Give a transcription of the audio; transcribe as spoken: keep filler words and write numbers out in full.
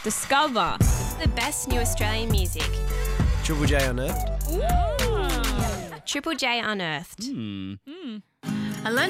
Discover the best new Australian music. Triple J Unearthed. Triple J Unearthed. Hmm.